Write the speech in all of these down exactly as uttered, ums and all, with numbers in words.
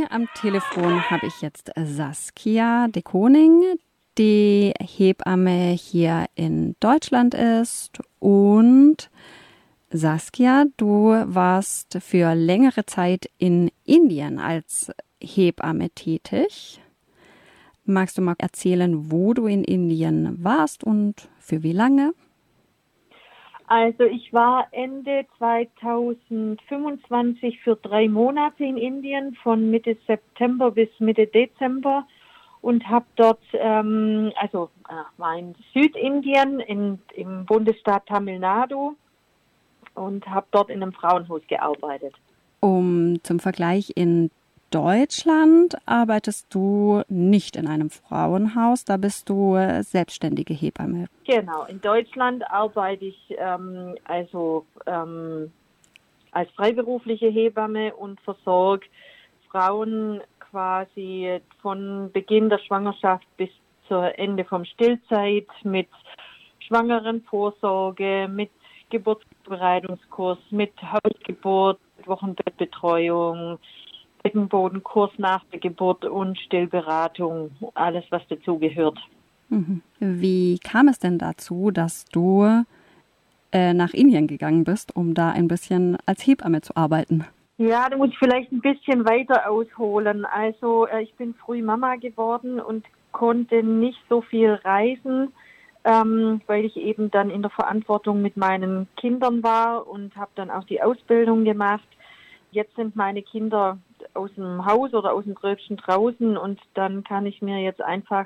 mir am Telefon habe ich jetzt Saskia de Koning, die Hebamme hier in Deutschland ist. Und Saskia, du warst für längere Zeit in Indien als Hebamme tätig. Magst du mal erzählen, wo du in Indien warst und für wie lange? Also ich war Ende zweitausendfünfundzwanzig für drei Monate in Indien, von Mitte September bis Mitte Dezember, und habe dort, ähm, also äh, war in Südindien, in, im Bundesstaat Tamil Nadu, und habe dort in einem Frauenhaus gearbeitet. Um zum Vergleich, in Deutschland arbeitest du nicht in einem Frauenhaus, da bist du selbstständige Hebamme. Genau, in Deutschland arbeite ich ähm, also ähm, als freiberufliche Hebamme und versorge Frauen quasi von Beginn der Schwangerschaft bis zur Ende vom Stillzeit mit Schwangerenvorsorge, mit Geburtsbereitungskurs, mit Hausgeburt, Wochenbettbetreuung, Beckenbodenkurs nach der Geburt und Stillberatung, alles was dazugehört. Mhm. Wie kam es denn dazu, dass du äh, nach Indien gegangen bist, um da ein bisschen als Hebamme zu arbeiten? Ja, da muss ich vielleicht ein bisschen weiter ausholen. Also äh, ich bin früh Mama geworden und konnte nicht so viel reisen, ähm, weil ich eben dann in der Verantwortung mit meinen Kindern war und habe dann auch die Ausbildung gemacht. Jetzt sind meine Kinder aus dem Haus oder aus dem Gröbsten draußen, und dann kann ich mir jetzt einfach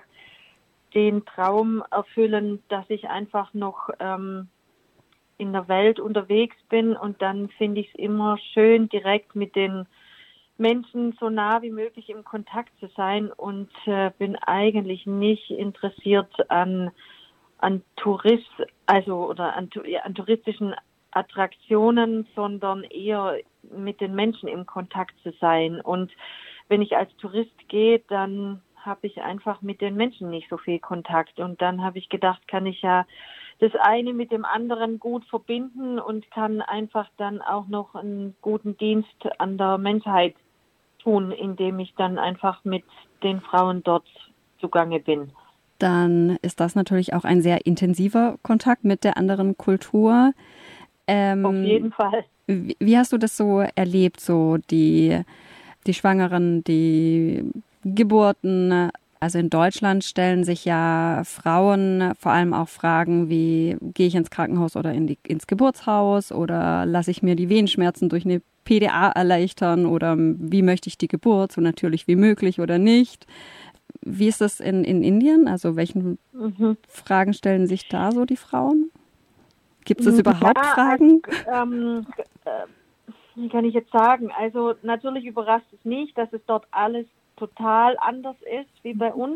den Traum erfüllen, dass ich einfach noch ähm, in der Welt unterwegs bin, und dann finde ich es immer schön, direkt mit den Menschen so nah wie möglich im Kontakt zu sein, und äh, bin eigentlich nicht interessiert an an Tourist, also oder an, an touristischen Attraktionen, sondern eher mit den Menschen im Kontakt zu sein. Und wenn ich als Tourist gehe, dann habe ich einfach mit den Menschen nicht so viel Kontakt. Und dann habe ich gedacht, kann ich ja das eine mit dem anderen gut verbinden und kann einfach dann auch noch einen guten Dienst an der Menschheit tun, indem ich dann einfach mit den Frauen dort zugange bin. Dann ist das natürlich auch ein sehr intensiver Kontakt mit der anderen Kultur. Ähm, Auf jeden Fall. Wie, wie hast du das so erlebt, so die, die Schwangeren, die Geburten? Also in Deutschland stellen sich ja Frauen vor allem auch Fragen wie, gehe ich ins Krankenhaus oder in die, ins Geburtshaus, oder lasse ich mir die Wehenschmerzen durch eine P D A erleichtern, oder wie möchte ich die Geburt, so natürlich wie möglich oder nicht? Wie ist das in, in Indien? Also welchen mhm. Fragen stellen sich da so die Frauen? Gibt es überhaupt ja, Fragen? Also, ähm, äh, wie kann ich jetzt sagen? Also natürlich überrascht es nicht, dass es dort alles total anders ist wie bei uns.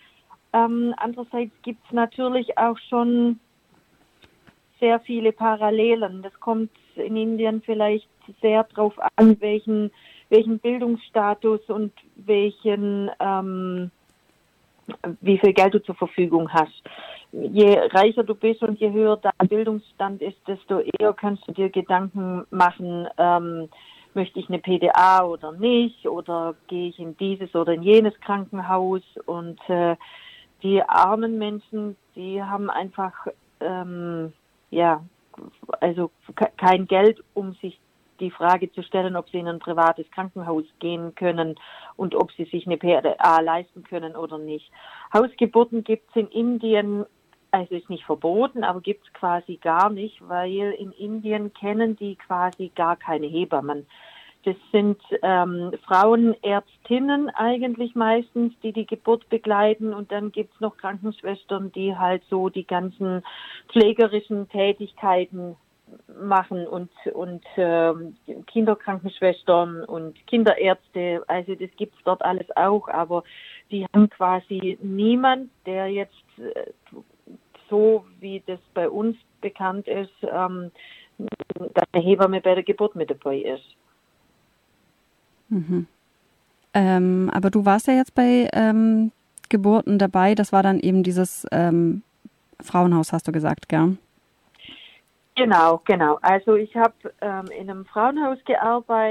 Ähm, andererseits gibt es natürlich auch schon sehr viele Parallelen. Das kommt in Indien vielleicht sehr drauf an, welchen, welchen Bildungsstatus und welchen ähm, wie viel Geld du zur Verfügung hast. Je reicher du bist und je höher dein Bildungsstand ist, desto eher kannst du dir Gedanken machen, ähm, möchte ich eine P D A oder nicht, oder gehe ich in dieses oder in jenes Krankenhaus. Und äh, die armen Menschen, die haben einfach ähm, ja, also kein Geld, um sich die Frage zu stellen, ob sie in ein privates Krankenhaus gehen können und ob sie sich eine P D A leisten können oder nicht. Hausgeburten gibt es in Indien, also ist nicht verboten, aber gibt es quasi gar nicht, weil in Indien kennen die quasi gar keine Hebammen. Das sind ähm, Frauenärztinnen eigentlich meistens, die die Geburt begleiten, und dann gibt es noch Krankenschwestern, die halt so die ganzen pflegerischen Tätigkeiten machen, und und äh, Kinderkrankenschwestern und Kinderärzte, also das gibt's dort alles auch, aber die haben quasi niemand, der jetzt äh, so wie das bei uns bekannt ist, ähm, dass eine Hebamme bei der Geburt mit dabei ist. Mhm. Ähm, aber du warst ja jetzt bei ähm, Geburten dabei, das war dann eben dieses ähm, Frauenhaus, hast du gesagt, gell? Genau, genau. Also ich habe ähm, in einem Frauenhaus gearbeitet,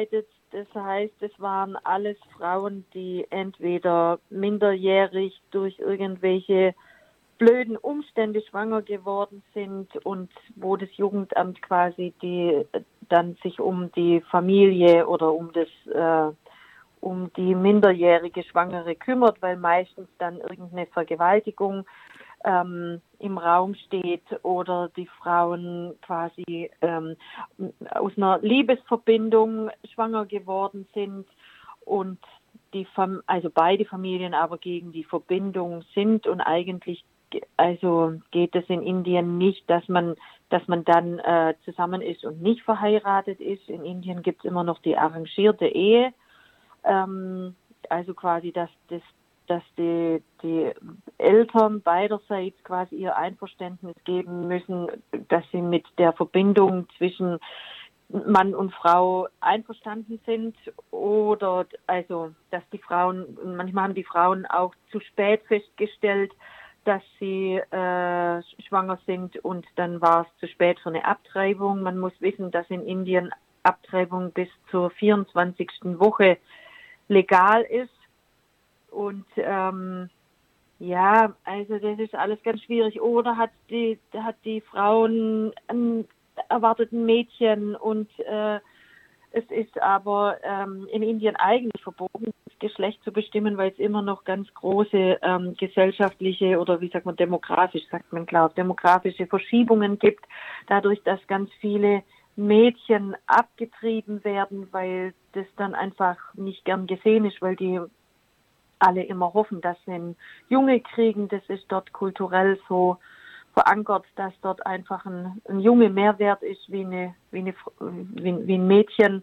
Das heißt, es waren alles Frauen, die entweder minderjährig durch irgendwelche blöden Umstände schwanger geworden sind und wo das Jugendamt quasi die dann sich um die Familie oder um das äh, um die minderjährige Schwangere kümmert, weil meistens dann irgendeine Vergewaltigung ähm, im Raum steht oder die Frauen quasi ähm, aus einer Liebesverbindung schwanger geworden sind und die Fam- also beide Familien aber gegen die Verbindung sind und eigentlich also geht es in Indien nicht, dass man dass man dann äh, zusammen ist und nicht verheiratet ist. In Indien gibt es immer noch die arrangierte Ehe, ähm, also quasi, dass das dass die, die Eltern beiderseits quasi ihr Einverständnis geben müssen, dass sie mit der Verbindung zwischen Mann und Frau einverstanden sind oder also, dass die Frauen, manchmal haben die Frauen auch zu spät festgestellt, dass sie äh, schwanger sind und dann war es zu spät für eine Abtreibung. Man muss wissen, dass in Indien Abtreibung bis zur vierundzwanzigsten Woche legal ist. Und ähm, ja, also das ist alles ganz schwierig. Oder hat die hat die Frau ein, ein erwarteten Mädchen und äh, es ist aber ähm, in Indien eigentlich verboten, das Geschlecht zu bestimmen, weil es immer noch ganz große ähm, gesellschaftliche oder wie sagt man demografisch, sagt man glaube demografische Verschiebungen gibt, dadurch, dass ganz viele Mädchen abgetrieben werden, weil das dann einfach nicht gern gesehen ist, weil die alle immer hoffen, dass sie einen Junge kriegen. Das ist dort kulturell so verankert, dass dort einfach ein, ein Junge mehr wert ist wie, eine, wie, eine, wie, wie ein Mädchen.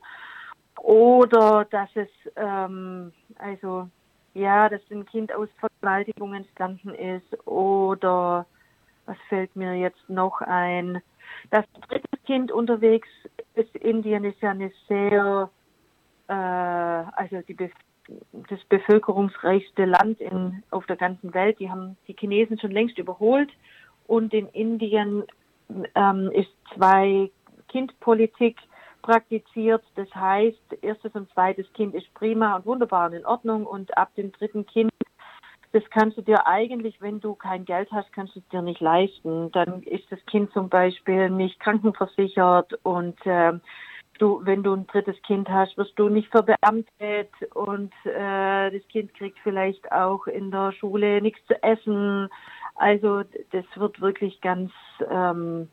Oder dass es, ähm, also, ja, dass ein Kind aus Vergewaltigung entstanden ist. Oder, was fällt mir jetzt noch ein? Das dritte Kind unterwegs ist, Indien ist ja eine sehr, äh, also die Be- das bevölkerungsreichste Land in, auf der ganzen Welt. Die haben die Chinesen schon längst überholt. Und in Indien ähm, ist Zwei-Kind-Politik praktiziert. Das heißt, erstes und zweites Kind ist prima und wunderbar und in Ordnung. Und ab dem dritten Kind, das kannst du dir eigentlich, wenn du kein Geld hast, kannst du es dir nicht leisten. Dann ist das Kind zum Beispiel nicht krankenversichert und äh, Du, wenn du ein drittes Kind hast, wirst du nicht verbeamtet und äh, das Kind kriegt vielleicht auch in der Schule nichts zu essen. Also das wird wirklich ganz, ähm,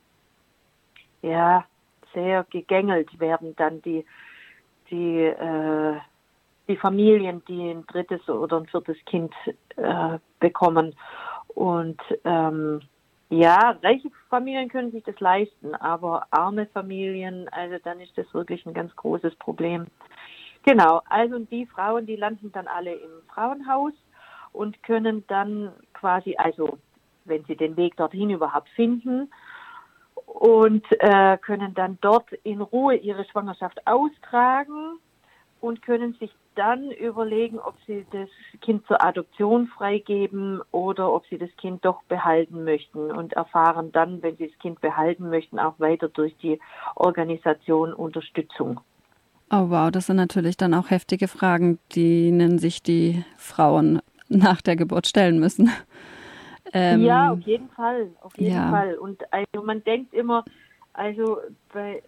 ja, sehr gegängelt werden dann die die äh, die Familien, die ein drittes oder ein viertes Kind äh, bekommen. Und ähm, ja, reiche Familien können sich das leisten, aber arme Familien, also dann ist das wirklich ein ganz großes Problem. Genau, also die Frauen, die landen dann alle im Frauenhaus und können dann quasi, also wenn sie den Weg dorthin überhaupt finden, und äh, können dann dort in Ruhe ihre Schwangerschaft austragen und können sich dann überlegen, ob sie das Kind zur Adoption freigeben oder ob sie das Kind doch behalten möchten und erfahren dann, wenn sie das Kind behalten möchten, auch weiter durch die Organisation Unterstützung. Oh wow, das sind natürlich dann auch heftige Fragen, denen sich die Frauen nach der Geburt stellen müssen. Ähm, ja, auf jeden Fall, auf jeden ja. Fall. Und also man denkt immer, also bei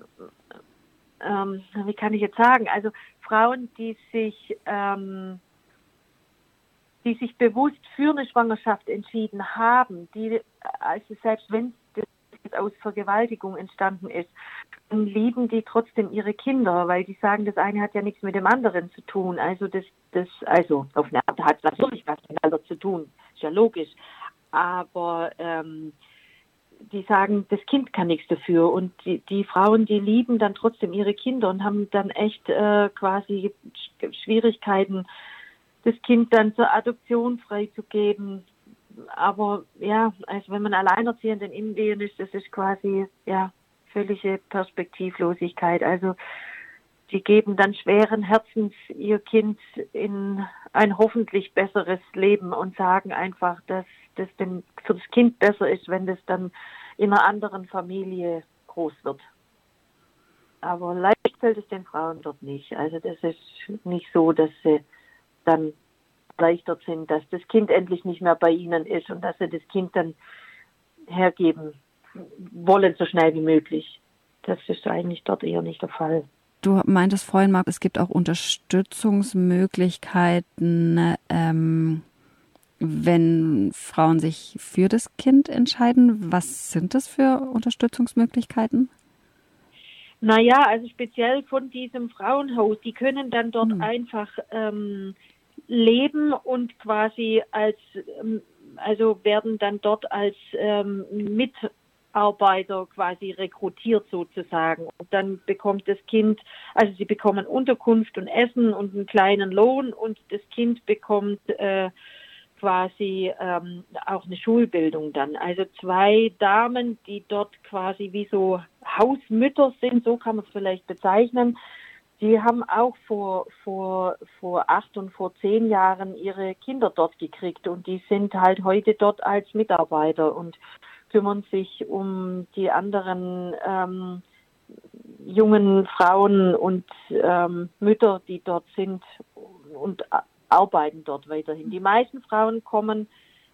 Ähm, wie kann ich jetzt sagen, also Frauen, die sich, ähm, die sich bewusst für eine Schwangerschaft entschieden haben, die, also selbst wenn das aus Vergewaltigung entstanden ist, dann lieben die trotzdem ihre Kinder, weil die sagen, das eine hat ja nichts mit dem anderen zu tun. Also das, das, also auf eine Art hat es natürlich was miteinander zu tun, ist ja logisch. Aber ähm, die sagen, das Kind kann nichts dafür und die, die Frauen, die lieben dann trotzdem ihre Kinder und haben dann echt äh, quasi Schwierigkeiten, das Kind dann zur Adoption freizugeben. Aber ja, also wenn man alleinerziehend in Indien ist, das ist quasi ja völlige Perspektivlosigkeit. Also die geben dann schweren Herzens ihr Kind in ein hoffentlich besseres Leben und sagen einfach, dass das denn für das Kind besser ist, wenn das dann in einer anderen Familie groß wird. aber leicht fällt es den Frauen dort nicht. Also das ist nicht so, dass sie dann erleichtert sind, dass das Kind endlich nicht mehr bei ihnen ist und dass sie das Kind dann hergeben wollen, so schnell wie möglich. Das ist eigentlich dort eher nicht der Fall. Du meintest vorhin, Marc, es gibt auch Unterstützungsmöglichkeiten, ähm, wenn Frauen sich für das Kind entscheiden. Was sind das für Unterstützungsmöglichkeiten? Naja, also speziell von diesem Frauenhaus, die können dann dort Hm. einfach ähm, leben und quasi als, ähm, also werden dann dort als ähm, Mitarbeiter quasi rekrutiert sozusagen. Und dann bekommt das Kind, also sie bekommen Unterkunft und Essen und einen kleinen Lohn und das Kind bekommt äh, quasi ähm, auch eine Schulbildung dann. Also zwei Damen, die dort quasi wie so Hausmütter sind, so kann man es vielleicht bezeichnen. Die haben auch vor, vor, vor acht und vor zehn Jahren ihre Kinder dort gekriegt und die sind halt heute dort als Mitarbeiter und kümmern sich um die anderen ähm, jungen Frauen und ähm, Mütter, die dort sind und arbeiten dort weiterhin. Die meisten Frauen kommen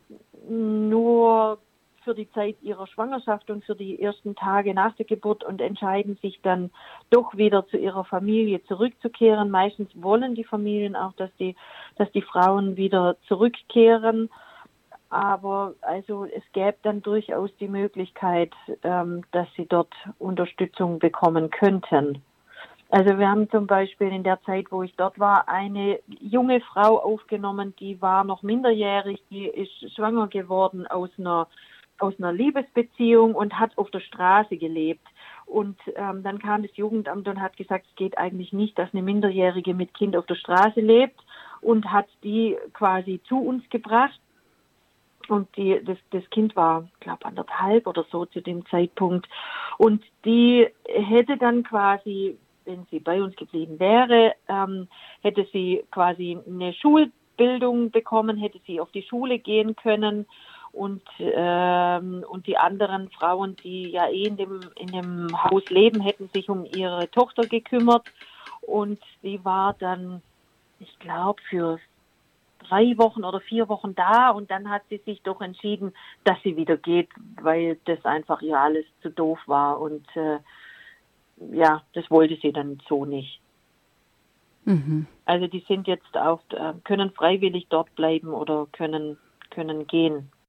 nur für die Zeit ihrer Schwangerschaft und für die ersten Tage nach der Geburt und entscheiden sich dann doch wieder zu ihrer Familie zurückzukehren. Meistens wollen die Familien auch, dass die, dass die Frauen wieder zurückkehren. Aber also es gäbe dann durchaus die Möglichkeit, ähm, dass sie dort Unterstützung bekommen könnten. Also wir haben zum Beispiel in der Zeit, wo ich dort war, eine junge Frau aufgenommen, die war noch minderjährig, die ist schwanger geworden aus einer, aus einer Liebesbeziehung und hat auf der Straße gelebt. Und ähm, dann kam das Jugendamt und hat gesagt, es geht eigentlich nicht, dass eine Minderjährige mit Kind auf der Straße lebt und hat die quasi zu uns gebracht. Und die, das, das Kind war, glaube ich, anderthalb oder so zu dem Zeitpunkt. Und die hätte dann quasi, wenn sie bei uns geblieben wäre, ähm, hätte sie quasi eine Schulbildung bekommen, hätte sie auf die Schule gehen können und ähm, und die anderen Frauen, die ja eh in dem in dem Haus leben, hätten sich um ihre Tochter gekümmert und sie war dann, ich glaube, für drei Wochen oder vier Wochen da und dann hat sie sich doch entschieden, dass sie wieder geht, weil das einfach ihr alles zu doof war und äh, ja, das wollte sie dann so nicht. Mhm. Also die sind jetzt auch, können freiwillig dort bleiben oder können, können gehen.